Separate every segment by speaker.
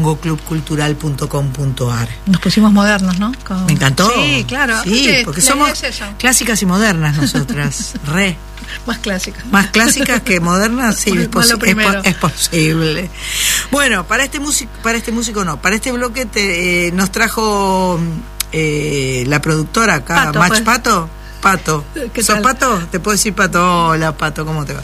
Speaker 1: tangoclubcultural.com.ar.
Speaker 2: Nos pusimos modernos, ¿no?
Speaker 1: Me encantó.
Speaker 2: Sí, claro.
Speaker 1: Sí, porque somos clásicas y modernas nosotras.
Speaker 2: Más clásicas.
Speaker 1: Más clásicas que modernas, sí, es posible. Bueno, para este bloque nos trajo la productora acá,
Speaker 2: Pato,
Speaker 1: Mach Pato. Pato. ¿Sos Pato? Te puedo decir Pato. Hola, Pato, ¿cómo te va?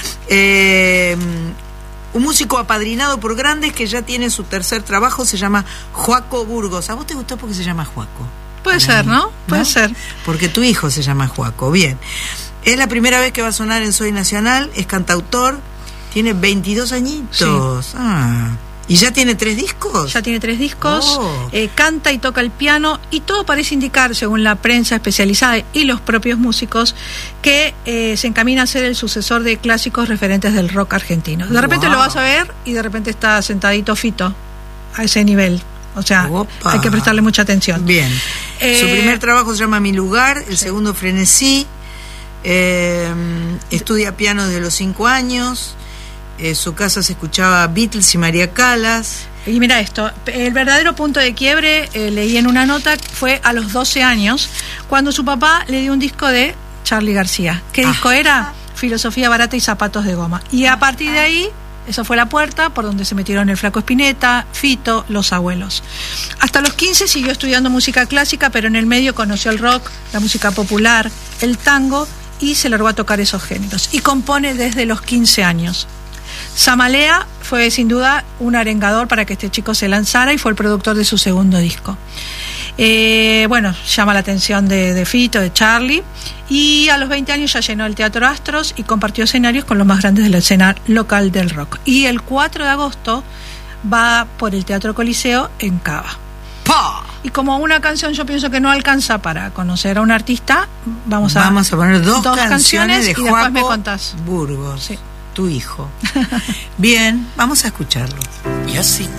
Speaker 1: Un músico apadrinado por grandes que ya tiene su tercer trabajo, se llama Joaco Burgos. ¿A vos te gustó porque se llama Joaco?
Speaker 2: Puede ser, ¿no? Puede ser.
Speaker 1: Porque tu hijo se llama Joaco. Bien. Es la primera vez que va a sonar en Soy Nacional, es cantautor, tiene 22 añitos. Sí. ¿Y ya tiene 3 discos?
Speaker 2: Ya tiene 3 discos, canta y toca el piano, y todo parece indicar, según la prensa especializada y los propios músicos, que se encamina a ser el sucesor de clásicos referentes del rock argentino. De repente lo vas a ver y de repente está sentadito Fito a ese nivel. O sea, hay que prestarle mucha atención.
Speaker 1: Bien. Su primer trabajo se llama Mi Lugar, el segundo Frenesí. Estudia piano desde los 5 años. Su casa se escuchaba Beatles y María Callas.
Speaker 2: Y mira esto, el verdadero punto de quiebre, leí en una nota, fue a los 12 años, cuando su papá le dio un disco de Charly García. ¿Qué disco era? Filosofía Barata y Zapatos de Goma. Y a partir de ahí, esa fue la puerta por donde se metieron el Flaco Spinetta, Fito, Los Abuelos. Hasta los 15 siguió estudiando música clásica, pero en el medio conoció el rock, la música popular, el tango, y se largó a tocar esos géneros. Y compone desde los 15 años. Samalea fue sin duda un arengador para que este chico se lanzara y fue el productor de su segundo disco. Llama la atención de Fito, de Charly, y a los 20 años ya llenó el Teatro Astros y compartió escenarios con los más grandes de la escena local del rock. Y el 4 de agosto va por el Teatro Coliseo en Cava.
Speaker 1: ¡Pah!
Speaker 2: Y como una canción yo pienso que no alcanza para conocer a un artista, vamos a
Speaker 1: poner dos canciones de
Speaker 2: y
Speaker 1: Joaco
Speaker 2: después me contás.
Speaker 1: Burgos.
Speaker 2: Sí.
Speaker 1: Tu hijo. Bien, vamos a escucharlo.
Speaker 3: Y así